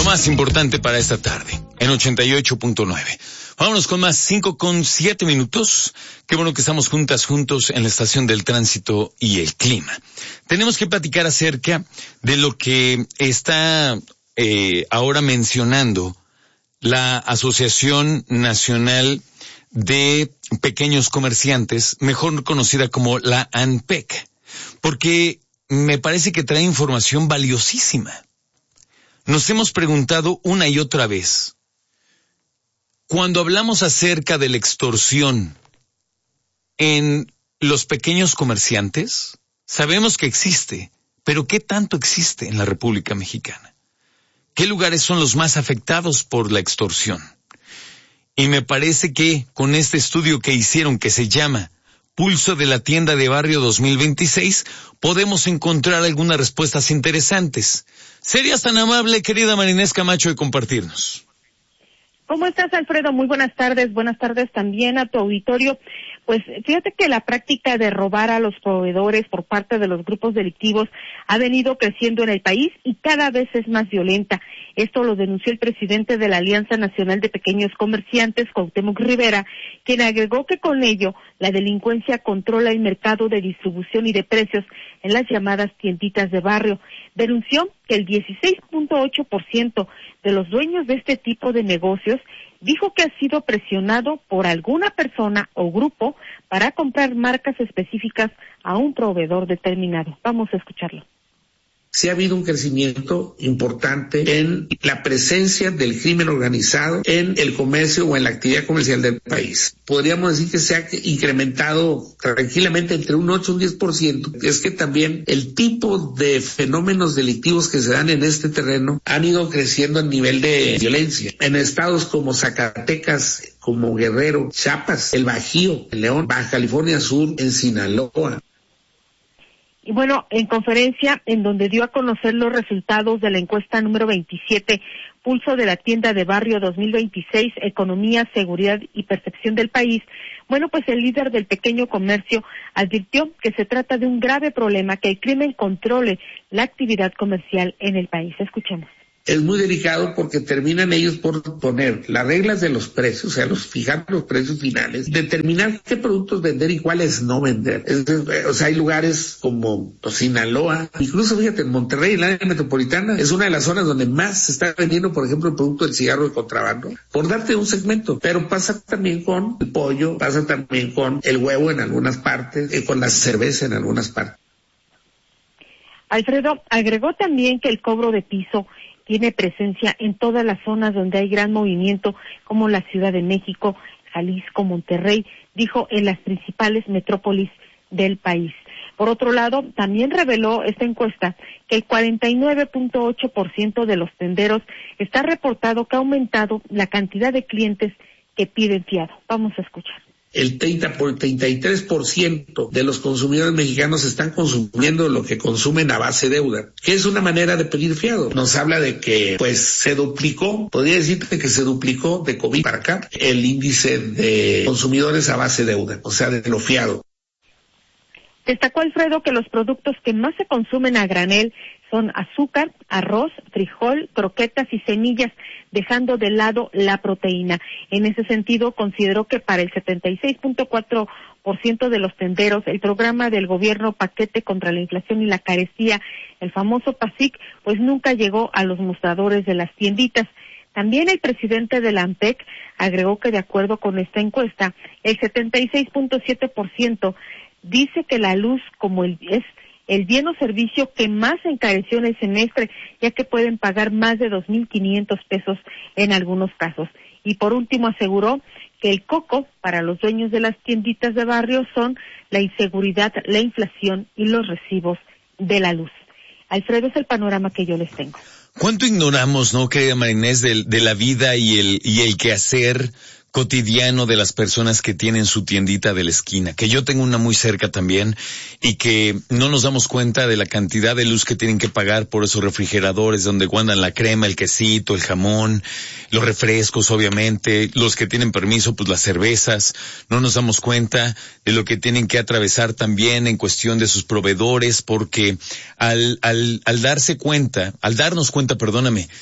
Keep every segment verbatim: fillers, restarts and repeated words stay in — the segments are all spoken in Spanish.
más importante para esta tarde, en ochenta y ocho punto nueve. Vámonos con más, cinco con siete minutos. Qué bueno que estamos juntas, juntos en la estación del tránsito y el clima. Tenemos que platicar acerca de lo que está eh, ahora mencionando la Asociación Nacional de Pequeños Comerciantes, mejor conocida como la ANPEC, porque me parece que trae información valiosísima. Nos hemos preguntado una y otra vez, cuando hablamos acerca de la extorsión en los pequeños comerciantes, sabemos que existe, pero ¿qué tanto existe en la República Mexicana? ¿Qué lugares son los más afectados por la extorsión? Y me parece que con este estudio que hicieron, que se llama Pulso de la Tienda de Barrio dos mil veintiséis, podemos encontrar algunas respuestas interesantes. ¿Serías tan amable, querida Marinés Camacho, de compartirnos? ¿Cómo estás, Alfredo? Muy buenas tardes. Buenas tardes también a tu auditorio. Pues fíjate que la práctica de robar a los proveedores por parte de los grupos delictivos ha venido creciendo en el país y cada vez es más violenta. Esto lo denunció el presidente de la Alianza Nacional de Pequeños Comerciantes, Cuauhtémoc Rivera, quien agregó que con ello la delincuencia controla el mercado de distribución y de precios en las llamadas tienditas de barrio. Denunció que el dieciséis punto ocho por ciento de los dueños de este tipo de negocios dijo que ha sido presionado por alguna persona o grupo para comprar marcas específicas a un proveedor determinado. Vamos a escucharlo. Sí ha habido un crecimiento importante en la presencia del crimen organizado en el comercio o en la actividad comercial del país. Podríamos decir que se ha incrementado tranquilamente entre un ocho y un diez por ciento. Es que también el tipo de fenómenos delictivos que se dan en este terreno han ido creciendo a nivel de violencia. En estados como Zacatecas, como Guerrero, Chiapas, el Bajío, el León, Baja California Sur, en Sinaloa. Y bueno, en conferencia en donde dio a conocer los resultados de la encuesta número veintisiete, Pulso de la Tienda de Barrio dos mil veintiséis, Economía, Seguridad y Percepción del País, bueno, pues el líder del pequeño comercio advirtió que se trata de un grave problema, que el crimen controle la actividad comercial en el país. Escuchemos. Es muy delicado porque terminan ellos por poner las reglas de los precios, o sea, los fijar los precios finales, determinar qué productos vender y cuáles no vender. Es, o sea, hay lugares como Sinaloa, incluso fíjate, en Monterrey, en la área metropolitana, es una de las zonas donde más se está vendiendo, por ejemplo, el producto del cigarro de contrabando, por darte un segmento. Pero pasa también con el pollo, pasa también con el huevo en algunas partes, eh, con la cerveza en algunas partes. Alfredo agregó también que el cobro de piso tiene presencia en todas las zonas donde hay gran movimiento, como la Ciudad de México, Jalisco, Monterrey, dijo, en las principales metrópolis del país. Por otro lado, también reveló esta encuesta que el cuarenta y nueve punto ocho por ciento de los tenderos está reportado que ha aumentado la cantidad de clientes que piden fiado. Vamos a escuchar. El treinta por treinta y tres por ciento de los consumidores mexicanos están consumiendo lo que consumen a base de deuda, que es una manera de pedir fiado. Nos habla de que pues se duplicó, podría decirte que se duplicó de COVID para acá el índice de consumidores a base de deuda, o sea, de lo fiado. Destacó Alfredo que los productos que más se consumen a granel son azúcar, arroz, frijol, croquetas y semillas, dejando de lado la proteína. En ese sentido, consideró que para el setenta y seis punto cuatro por ciento de los tenderos, el programa del gobierno Paquete contra la Inflación y la Carestía, el famoso PASIC, pues nunca llegó a los mostradores de las tienditas. También el presidente de la ANPEC agregó que de acuerdo con esta encuesta, el setenta y seis punto siete por ciento dice que la luz como el, es el bien o servicio que más encareció en el semestre, ya que pueden pagar más de dos mil quinientos pesos en algunos casos. Y por último aseguró que el coco para los dueños de las tienditas de barrio son la inseguridad, la inflación y los recibos de la luz. Alfredo, es el panorama que yo les tengo. ¿Cuánto ignoramos, no, querida Marinés, de, de la vida y el, y el quehacer cotidiano de las personas que tienen su tiendita de la esquina? Que yo tengo una muy cerca también, y que no nos damos cuenta de la cantidad de luz que tienen que pagar por esos refrigeradores donde guardan la crema, el quesito, el jamón, los refrescos, obviamente, los que tienen permiso, pues las cervezas. No nos damos cuenta de lo que tienen que atravesar también en cuestión de sus proveedores, porque al, al, al darse cuenta, al darnos cuenta, perdóname,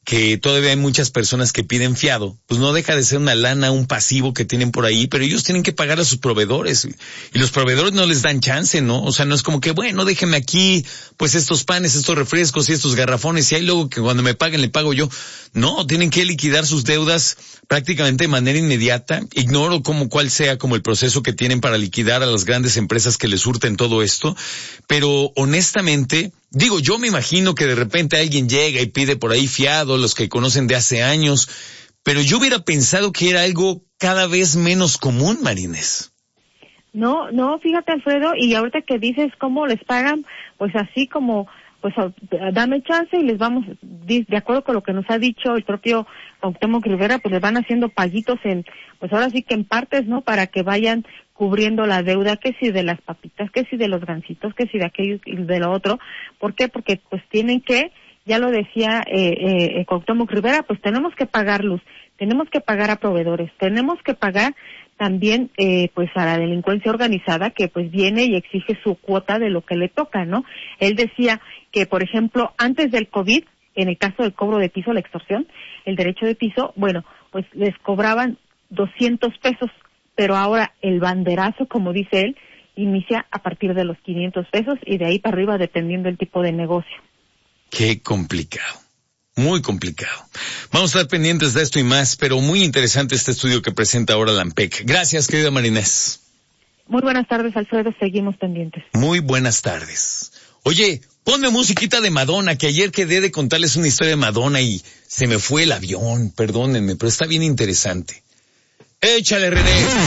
que todavía hay muchas personas que piden fiado, pues no deja de ser una lana, un pasivo que tienen por ahí, pero ellos tienen que pagar a sus proveedores y los proveedores no les dan chance, ¿no? O sea, no es como que, bueno, déjeme aquí pues estos panes, estos refrescos y estos garrafones y ahí luego que cuando me paguen le pago yo. No, tienen que liquidar sus deudas prácticamente de manera inmediata. Ignoro cómo cuál sea como el proceso que tienen para liquidar a las grandes empresas que les surten todo esto, pero honestamente, digo, yo me imagino que de repente alguien llega y pide por ahí fiado, los que conocen de hace años, pero yo hubiera pensado que era algo cada vez menos común, Marinés. No, no, fíjate, Alfredo, y ahorita que dices cómo les pagan, pues así como, pues dame chance y les vamos, de acuerdo con lo que nos ha dicho el propio Cuauhtémoc Rivera, pues les van haciendo paguitos en, pues ahora sí que en partes, ¿no? Para que vayan cubriendo la deuda, que si de las papitas, que si de los gancitos, que si de aquello y de lo otro. ¿Por qué? Porque pues tienen que, ya lo decía eh, eh, Cuauhtémoc Rivera, pues tenemos que pagar luz, tenemos que pagar a proveedores, tenemos que pagar también eh, pues a la delincuencia organizada que pues viene y exige su cuota de lo que le toca, ¿no? Él decía que, por ejemplo, antes del COVID, en el caso del cobro de piso, la extorsión, el derecho de piso, bueno, pues les cobraban doscientos pesos, pero ahora el banderazo, como dice él, inicia a partir de los quinientos pesos y de ahí para arriba dependiendo del tipo de negocio. Qué complicado. Muy complicado. Vamos a estar pendientes de esto y más, pero muy interesante este estudio que presenta ahora la ANPEC. Gracias, querida Marinés. Muy buenas tardes, Alfredo. Seguimos pendientes. Muy buenas tardes. Oye, ponme musiquita de Madonna, que ayer quedé de contarles una historia de Madonna y se me fue el avión. Perdónenme, pero está bien interesante. Échale, René.